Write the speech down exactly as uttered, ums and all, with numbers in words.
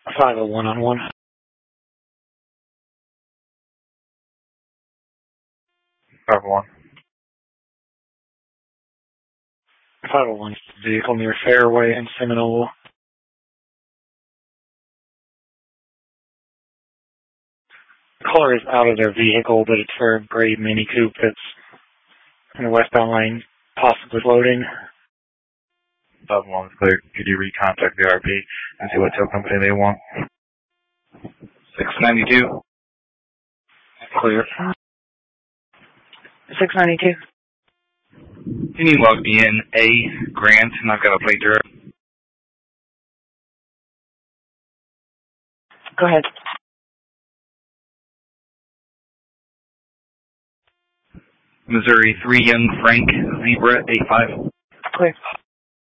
five oh one on one. five oh one. five oh one, vehicle near Fairway and Seminole. The caller is out of their vehicle, but it's for a gray Mini Coupe that's in the westbound lane, possibly floating. five oh one is clear. Could you recontact the R P and see what tow company they want? six ninety-two. Clear. six ninety-two. Can you log me in A, Grant, and I've got a plate driver. Go ahead. Missouri three Young Frank, Zebra, eight five. Clear.